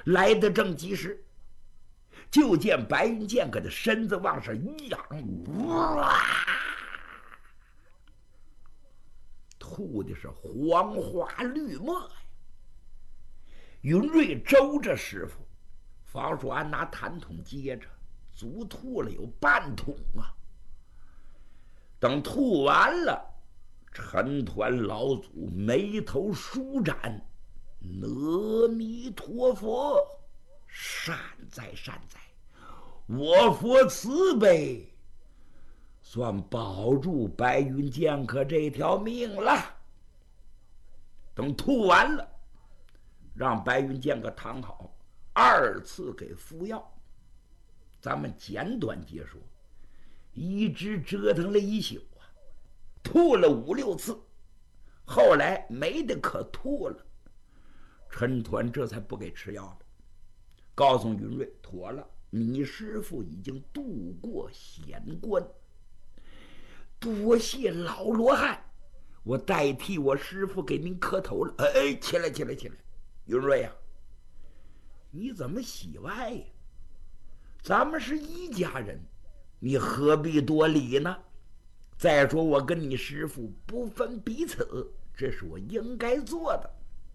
来得正及时，就见白云剑客的身子往上一仰，哇，吐的是黄花绿墨呀！云瑞周着师傅，方叔安拿痰桶接着，足吐了有半桶啊！等吐完了，陈团老祖眉头舒展，阿弥陀佛，善哉善哉，我佛慈悲，算保住白云剑客这条命了。等吐完了，让白云剑客躺好，二次给服药。咱们简短结说，一直折腾了一宿啊，吐了5、6次，后来没得可吐了，陈团这才不给吃药了，告诉云瑞妥了，你师父已经渡过险关，多谢老罗汉，我代替我师父给您磕头了。哎，起来起来起来，云瑞呀，你怎么喜歪呀？咱们是一家人，你何必多礼呢？再说我跟你师父不分彼此，这是我应该做的。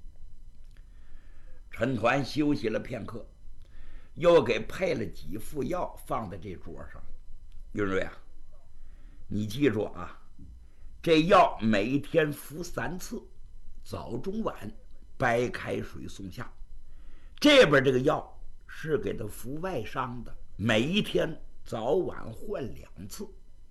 陈团休息了片刻，又给配了几副药放在这桌上。云瑞啊，你记住啊，这药每天服3次，早中晚，白开水送下。这边这个药是给他服外伤的，每一天早晚换2次，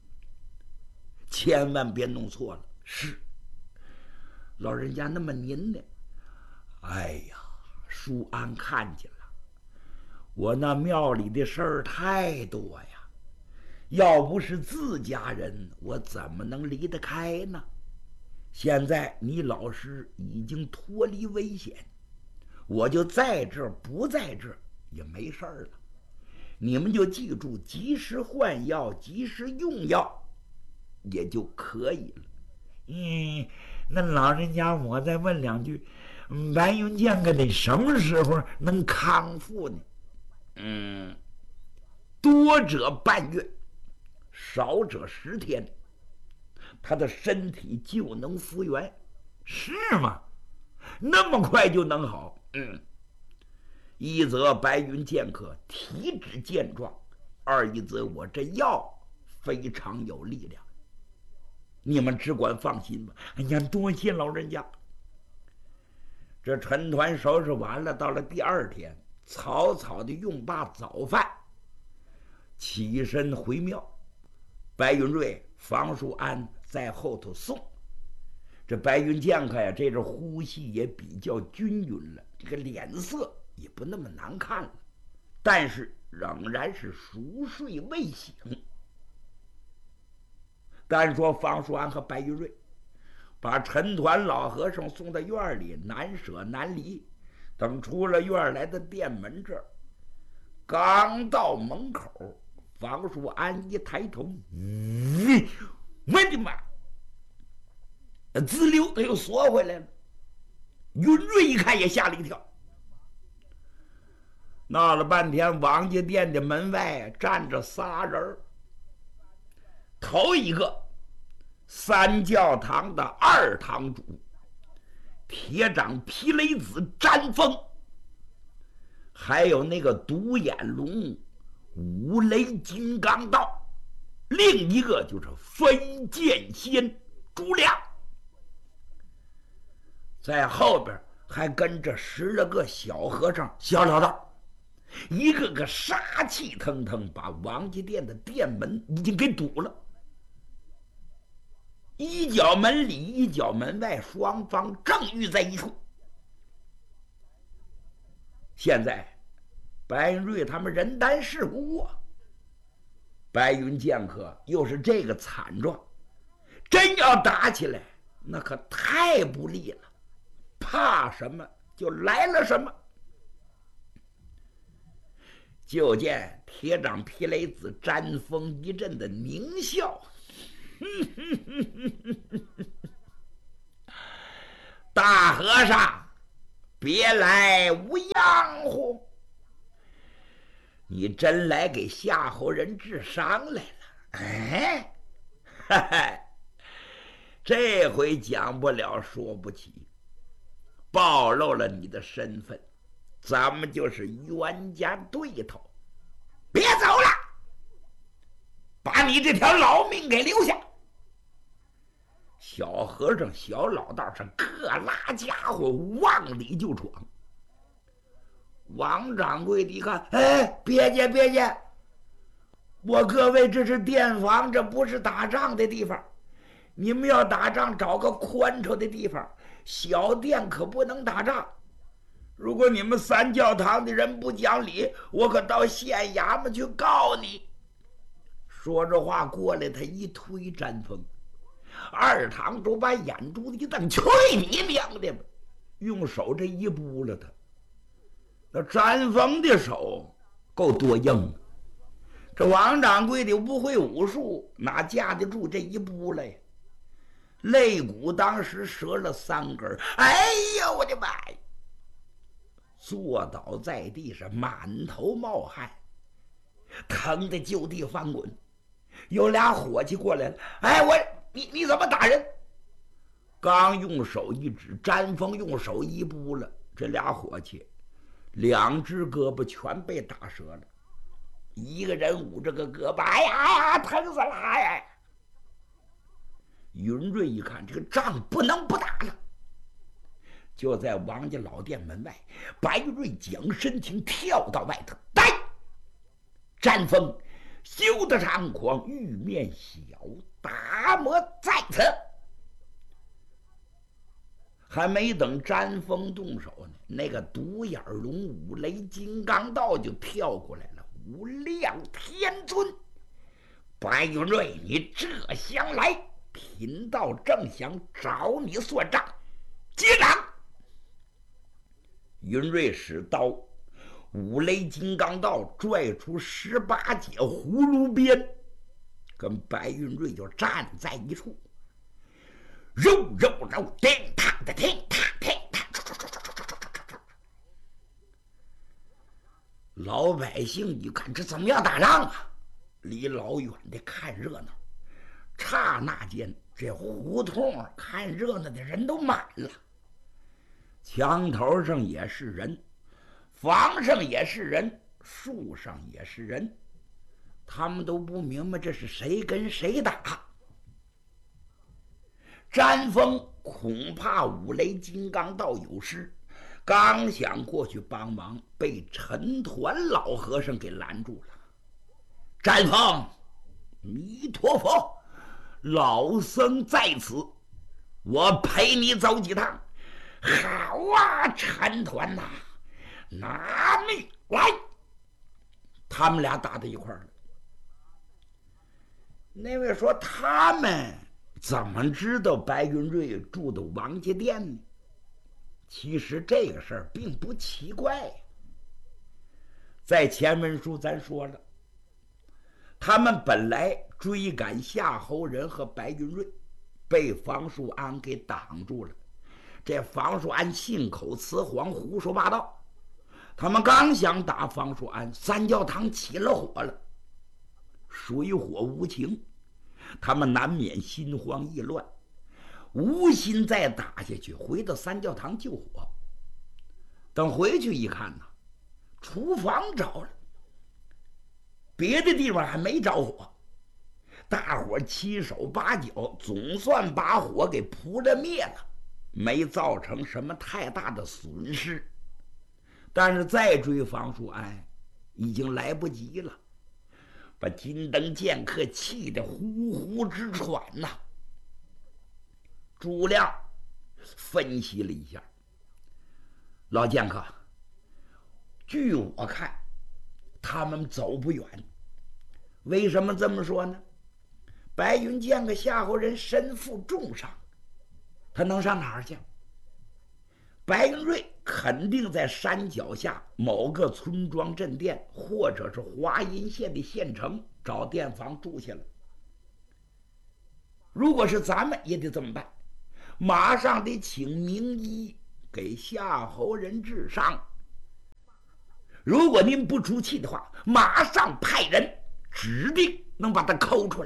千万别弄错了。是，老人家，那么您呢？哎呀，舒安看见了，我那庙里的事儿太多呀，要不是自家人，我怎么能离得开呢？现在你老师已经脱离危险，我就在这儿不在这儿也没事儿了。你们就记住，及时换药，及时用药，也就可以了。那老人家，我再问2句，白云剑客得什么时候能康复呢？多者半月，少者10天，他的身体就能复原。是吗？那么快就能好？一则白云剑客体质健壮，二一则我这药非常有力量，你们只管放心吧。哎呀，多谢老人家。这陈团收拾完了，到了第2天，草草的用罢早饭，起身回庙。白云瑞、房叔安在后头送。这白云剑客呀，这阵呼吸也比较均匀了，这个脸色也不那么难看了，但是仍然是熟睡未醒。单说房叔安和白云瑞把陈团老和尚送到院里，难舍难离。等出了院来的店门这儿，刚到门口，房叔安一抬头，我的妈！滋溜，他又缩回来了。云瑞一看也吓了一跳。闹了半天，王家店的门外站着仨人。头一个，三教堂的2堂主，铁掌皮雷子詹峰，还有那个独眼龙五雷金刚道，另一个就是飞剑仙朱亮。在后边还跟着10来个小和尚、小老道，一个个杀气腾腾，把王家店的店门已经给堵了。一角门里，一角门外，双方正遇在一处。现在白云瑞他们人单势孤啊，白云剑客又是这个惨状，真要打起来，那可太不利了。怕什么就来了什么。就见铁掌皮雷子詹峰一阵的狞笑，大和尚别来无恙乎？ 你真来给夏侯人治伤来了？哎，哈哈，这回讲不了说不起，暴露了你的身份，咱们就是冤家对头。别走了，把你这条老命给留下。小和尚、小老道是各拉家伙往里就闯。王掌柜的一看，哎，别介别介，我各位这是店房，这不是打仗的地方。你们要打仗，找个宽敞的地方，小店可不能打仗。如果你们三教堂的人不讲理，我可到县衙门去告你。说着话过来，他一推詹峰，二堂主把眼珠子一瞪，去你娘的吧！用手这一拨了他。那詹峰的手够多硬，这王掌柜的不会武术，哪架得住这一拨来呀？肋骨当时折了3根，哎呀，我的妈呀！坐倒在地上，满头冒汗，疼得就地翻滚。有俩伙计过来了，哎，你怎么打人？刚用手一指，詹峰用手一拨了，这俩伙计2只胳膊全被打折了，一个人捂着个胳膊，哎呀，疼死了！哎，云瑞一看这个仗不能不打了，就在王家老店门外，白云瑞将身形跳到外头，来，詹峰休得猖狂，玉面小达摩在此。还没等詹峰动手呢，那个独眼龙五雷金刚道就跳过来了。无量天尊，白云瑞，你这厢来，贫道正想找你算账，接掌！云瑞使刀，五雷金刚道拽出18节葫芦鞭，跟白云瑞就站在一处。肉，叮当的叮当叮当，老百姓一看这怎么样打仗啊？离老远的看热闹，刹那间这胡同看热闹的人都满了，墙头上也是人，房上也是人，树上也是人，他们都不明白这是谁跟谁打。詹峰恐怕五雷金刚道有失，刚想过去帮忙，被陈团老和尚给拦住了。詹峰，弥陀佛，老僧在此，我陪你走几趟。好啊，陈团呐，拿命来！他们俩打到一块儿了。那位说他们怎么知道白云瑞住的王家店呢？其实这个事儿并不奇怪，在前文书咱说了，他们本来追赶夏侯仁和白云瑞，被房叔安给挡住了。这房叔安信口雌黄，胡说八道。他们刚想打房叔安，三教堂起了火了，水火无情，他们难免心慌意乱，无心再打下去，回到三教堂救火。等回去一看呢，厨房着了，别的地方还没着火，大伙7手8脚总算把火给扑了灭了，没造成什么太大的损失。但是再追房叔安已经来不及了，把金灯剑客气得呼呼直喘呐。诸葛亮分析了一下，老剑客，据我看他们走不远。为什么这么说呢？白云剑客夏侯仁身负重伤，他能上哪儿去？白云瑞肯定在山脚下某个村庄镇店，或者是华阴县的县城找店房住下了。如果是咱们也得这么办，马上得请名医给夏侯仁治伤。 如果您不出气的话，马上派人，指定能把他抠出来。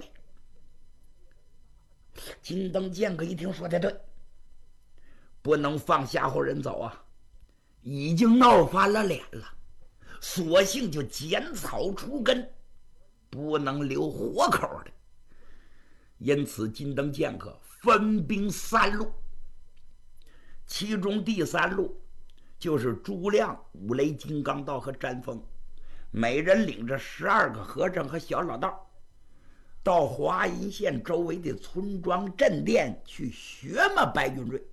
金灯剑客一听说的对，不能放夏侯人走啊，已经闹翻了脸了，索性就剪草除根，不能留活口的。因此金灯剑客分兵3路，其中第3路就是朱亮、五雷金刚道和詹峰，每人领着12个和尚和小老道，到华阴县周围的村庄镇店去学嘛白云瑞。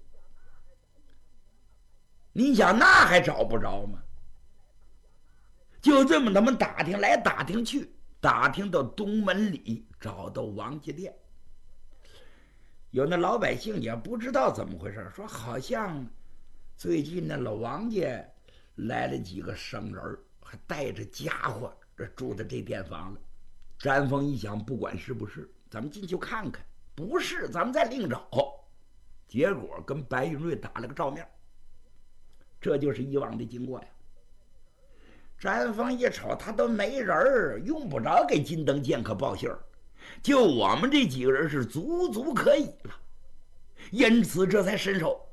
你想那还找不着吗？就这么他们打听来打听去，打听到东门里，找到王家店。有那老百姓也不知道怎么回事，说好像最近那老王家来了几个生人，还带着家伙住在这店房了。詹峰一想，不管是不是，咱们进去看看，不是咱们再另找。结果跟白云瑞打了个照面，这就是以往的经过呀。詹峰一瞅，他都没人，用不着给金灯剑客报信儿，就我们这几个人是足可以了，因此这才伸手。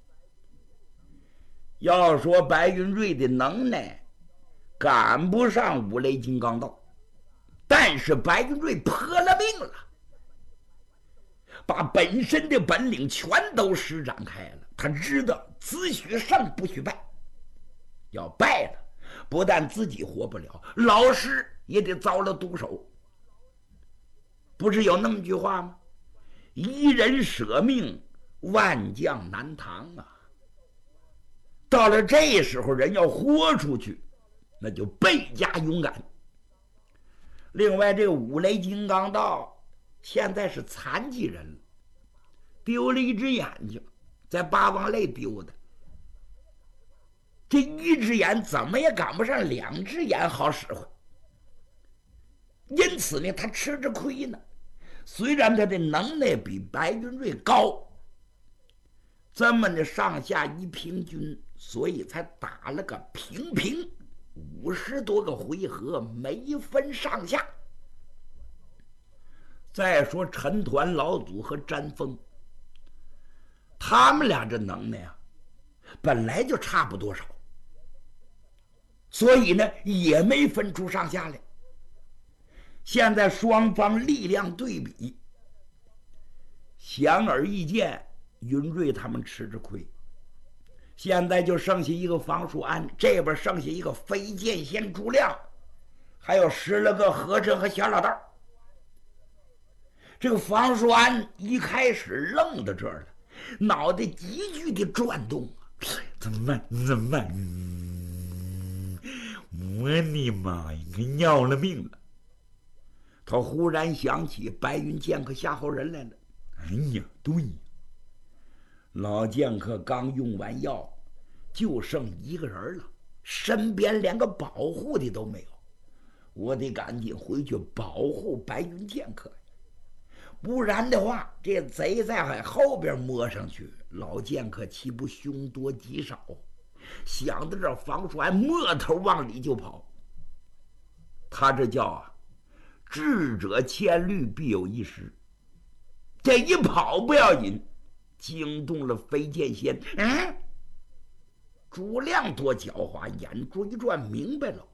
要说白云瑞的能耐赶不上五雷金刚道，但是白云瑞破了命了，把本身的本领全都施展开了。他知道只许胜不许败，要败了不但自己活不了，老师也得遭了毒手。不是有那么句话吗？一人舍命，万将难唐啊！到了这时候，人要豁出去，那就倍加勇敢。另外，这个五雷金刚道现在是残疾人了，丢了一只眼睛，在八王泪丢的。这一只眼怎么也赶不上2只眼好使唤，因此呢，他吃着亏呢。虽然他的能耐比白云瑞高，这么的上下一平均，所以才打了个平，50多个回合没分上下。再说陈团老祖和詹峰，他们俩这能耐啊，本来就差不多少，所以呢也没分出上下来。现在双方力量对比，显而易见，云瑞他们吃着亏。现在就剩下一个房叔安，这边剩下一个飞剑仙朱亮，还有10来个和尚和小老道。这个房叔安一开始愣到这儿了，脑袋急剧的转动啊！怎么办？我的妈呀，给要了命了！他忽然想起白云剑客夏侯人来了。哎呀，对呀，老剑客刚用完药，就剩一个人了，身边连个保护的都没有。我得赶紧回去保护白云剑客，不然的话，这贼在后边摸上去，老剑客岂不凶多吉少？想到这，房叔安摸头往里就跑。他这叫啊，智者千虑必有一失。这一跑不要紧，惊动了飞剑仙。朱亮多狡猾，眼珠一转，明白了。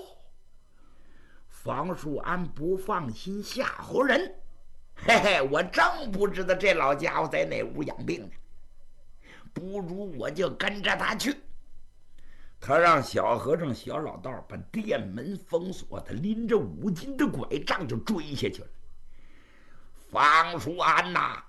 房叔安不放心夏侯人，嘿嘿，我真不知道这老家伙在哪屋养病呢，不如我就跟着他去。他让小和尚小老道把店门封锁，他拎着5斤的拐杖就追下去了。房叔安呐，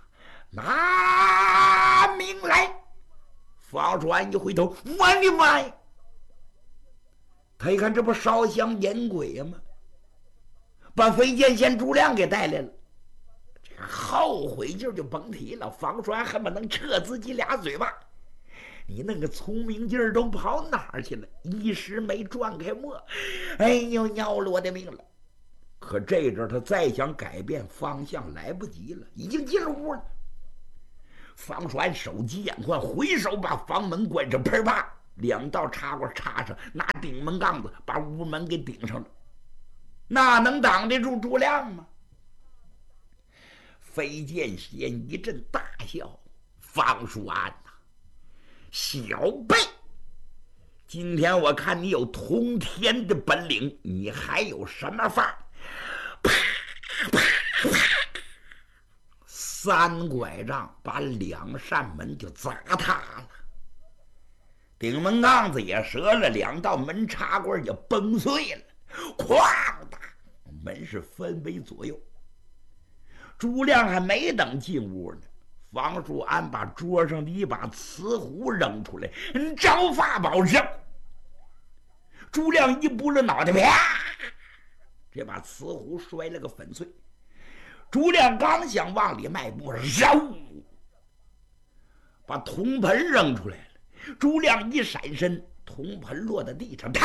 拿命来！房叔安一回头，我的妈呀！他一看，这不烧香引鬼吗？把飞剑仙朱亮给带来了，这个后悔劲儿就甭提了。房叔安恨不能撤自己俩嘴巴。你那个聪明劲儿都跑哪儿去了？一时没转开墨，哎呦，要了我的命了！可这阵他再想改变方向来不及了，已经进了屋了。房叔安手疾眼快，回手把房门关上，砰啪， 2道茶馆插上，拿顶门杠子把屋门给顶上了，那能挡得住朱亮吗？飞剑仙一阵大笑：“方叔安呐，小辈，今天我看你有通天的本领，你还有什么法？”啪啪啪，3拐杖把2扇门就砸塌了，顶门杠子也折了，2道门插棍也崩碎了，哐的，门是分为左右。朱亮还没等进屋呢，房叔安把桌上的一把瓷壶扔出来：“招法宝上！”朱亮一拨了脑袋，啪！这把瓷壶摔了个粉碎。朱亮刚想往里迈步，嗖，把铜盆扔出来了。朱亮一闪身，铜盆落在地上，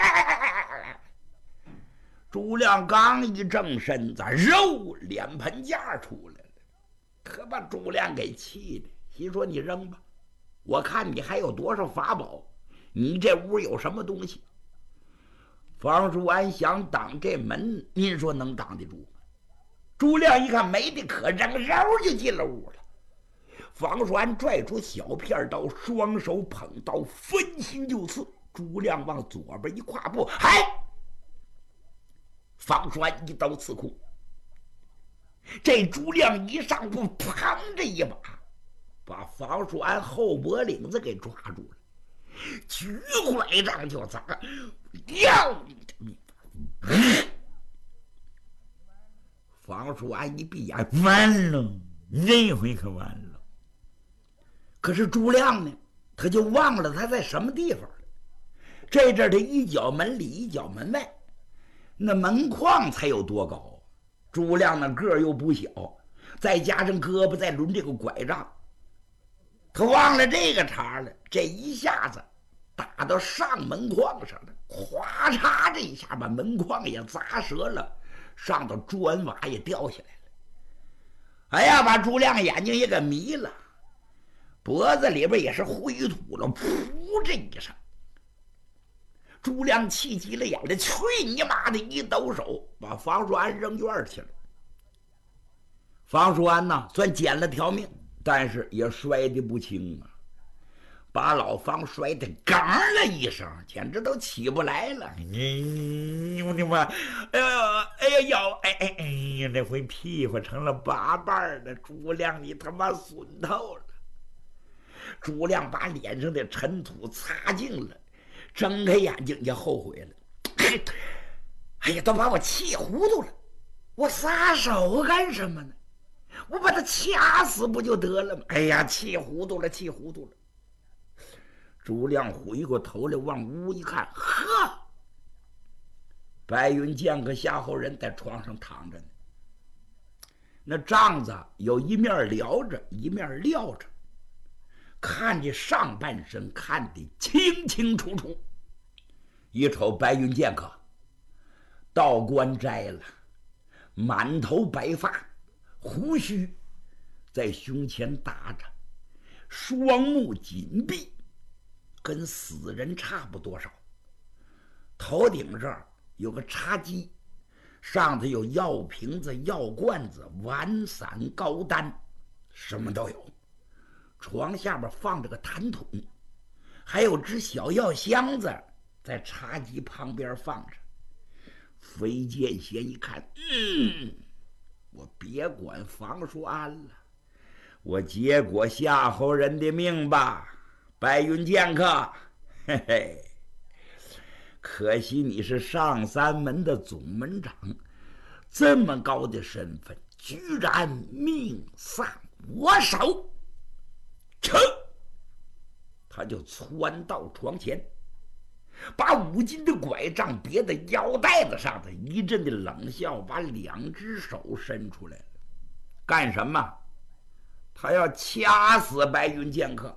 朱亮刚一正身子，肉脸盆架出来了，可把朱亮给气的。心说：“你扔吧，我看你还有多少法宝，你这屋有什么东西？”房叔安想挡这门，您说能挡得住吗？朱亮一看没的可扔，肉就进了屋了。房叔安拽出小片刀，双手捧刀，分心就刺。朱亮往左边一跨步，嗨！房叔安一刀刺空。这朱亮一上步，砰这一把把房叔安后脖领子给抓住了，举拐杖就砸，要你的命！房叔安一闭眼，完了，这回可完了。可是朱亮呢，他就忘了他在什么地方了。这阵他一脚门里一脚门外，那门框才有多高？朱亮那个又不小，再加上胳膊再抡这个拐杖，他忘了这个茬了。这一下子打到上门框上了，咵嚓，这一下把门框也砸折了，上头砖瓦也掉下来了。哎呀，把朱亮眼睛也给迷了，脖子里边也是灰土了，噗这一声。朱亮气急了眼了，去你妈的！一抖手把房叔安扔院去了。房叔安呐，算捡了条命，但是也摔得不轻啊，把老房摔得“嘎”了一声，简直都起不来了。我的妈！哎呀，哎呀，腰，哎呀，这回屁股成了8瓣了。朱亮，你他妈损透了！朱亮把脸上的尘土擦净了，睁开眼睛也后悔了。哎呀，都把我气糊涂了！我撒手干什么呢？我把他掐死不就得了吗？哎呀，气糊涂了，气糊涂了！朱亮回过头来往屋一看，呵，白云剑和夏侯人在床上躺着呢。那帐子有一面撩着，一面撂着，看这上半身看得清清楚楚。一瞅白云剑客，道冠摘了，满头白发，胡须在胸前搭着，双目紧闭，跟死人差不多少。头顶这儿有个茶几，上头有药瓶子、药罐子、丸散、膏丹，什么都有。床下边放着个痰桶，还有只小药箱子在茶几旁边放着。飞剑仙一看，我别管房叔安了，我结果夏侯人的命吧。白云剑客，嘿嘿，可惜你是上三门的总门长，这么高的身份，居然命丧我手。噌，他就窜到床前，把5斤的拐杖别在腰带子上的，一阵的冷笑，把2只手伸出来了。干什么？他要掐死白云剑客。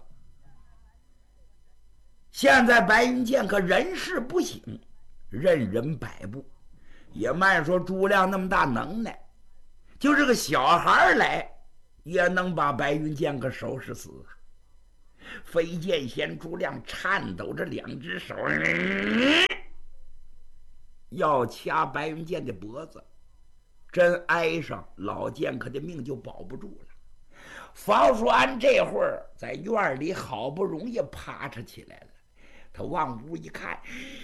现在白云剑客人事不省，任人摆布，也慢说朱亮那么大能耐，就是个小孩来也能把白云剑客收拾死。 飞剑仙朱亮颤抖着两只手，要掐白云剑的脖子。真挨上，老剑客的命就保不住了。房叔安这会儿在院里好不容易爬着起来了，他往屋一看，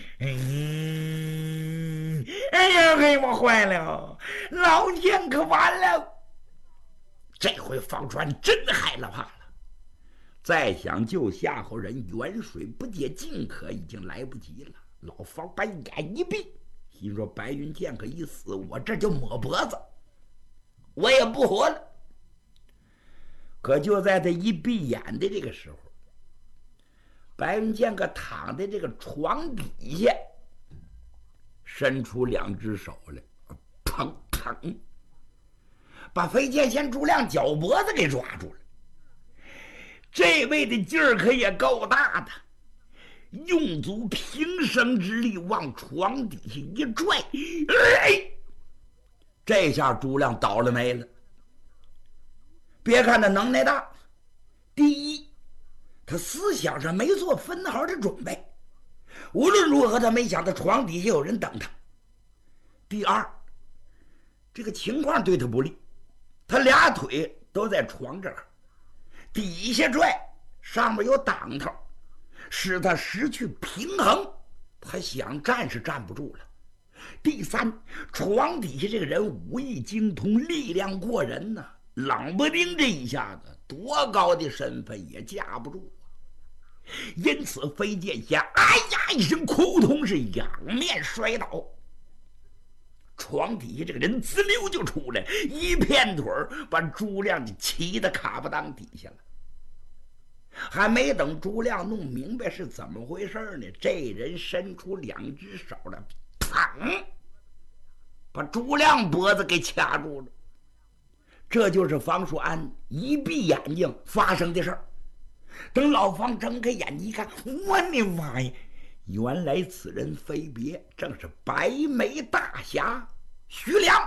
哎呀，给我坏了！老剑客完了！这回房叔安真害了怕了。再想救夏侯人，远水不解近渴，已经来不及了。老房把眼一闭，心说白云剑客一死，我这就抹脖子，我也不活了。可就在他一闭眼的这个时候，白云剑客躺在这个床底下，伸出两只手来，砰砰，把飞剑仙朱亮脚脖子给抓住了。这位的劲儿可也够大的，用足平生之力往床底下一拽，这下朱亮倒了霉了。别看他能耐大，第一，他思想上没做分毫的准备，无论如何他没想到床底下有人等他。第二，这个情况对他不利，他俩腿都在床这儿，底下拽，上面有挡头，使他失去平衡，他想站是站不住了。第三，床底下这个人武艺精通，力量过人呢，冷不丁这一下子，多高的身份也架不住。因此飞剑仙哎呀一声哭痛，是仰面摔倒。床底下这个人滋溜就出来，一片腿把朱亮就骑到卡巴当底下了。还没等朱亮弄明白是怎么回事呢，这人伸出两只手来，砰，把朱亮脖子给掐住了。这就是房叔安一闭眼睛发生的事儿。等老房睁开眼睛一看，我的妈呀！原来此人非别，正是白眉大侠徐良。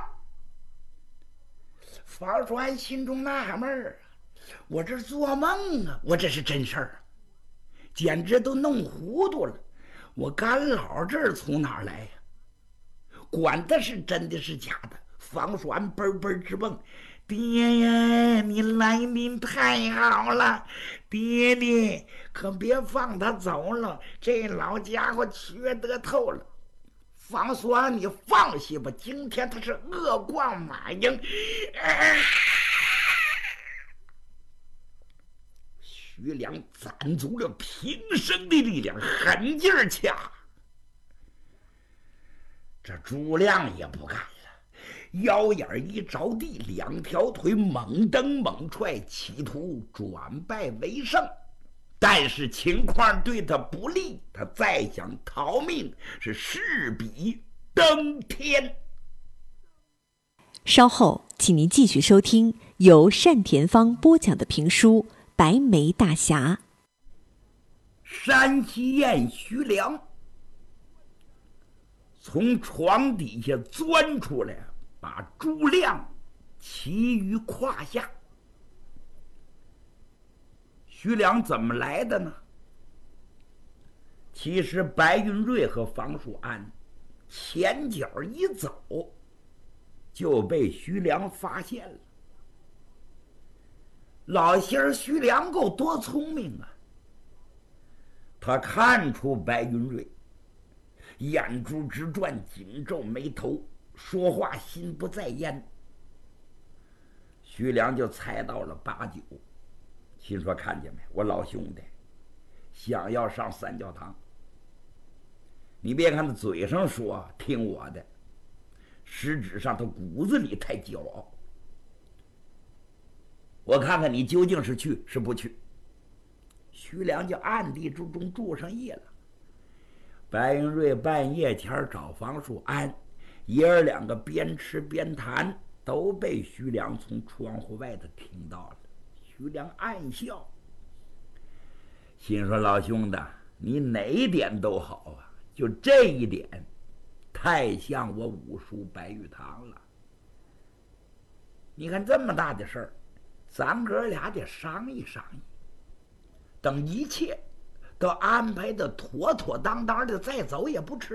房叔安心中纳闷儿，我这做梦啊，我这是真事儿啊，简直都弄糊涂了。我干老这儿从哪儿来呀？管他是真的是假的，房叔安嘣嘣直蹦，爹呀，你来临太好了，爹爹可别放他走了，这老家伙缺德透了。房叔安，你放心吧，今天他是恶贯满盈。徐良攒足了平生的力量，狠劲儿掐。这朱亮也不干了，腰眼一着地，两条腿猛蹬猛踹，企图转败为胜。但是情况对他不利，他再想逃命是势比登天。 稍后请您继续收听由单田芳播讲的评书《白眉大侠》。 山西燕徐良从床底下钻出来，把朱亮骑于胯下。徐良怎么来的呢？其实白云瑞和房叔安前脚一走，就被徐良发现了。老仙儿徐良够多聪明啊！他看出白云瑞眼珠直转，紧皱眉头，说话心不在焉。徐良就猜到了8九，心说看见没，我老兄弟想要上三教堂。你别看他嘴上说听我的，实质上他骨子里太骄傲。我看看你究竟是去是不去。徐良就暗地之中住上夜了。白云瑞半夜前找房叔安，爷儿两个边吃边谈，都被徐良从窗户外头听到了。徐良暗笑，心说老兄弟，你哪一点都好啊，就这一点太像我五叔白玉堂了。你看这么大的事儿，咱哥俩得商议商议。 等一切都安排的妥妥当当的，再走也不迟。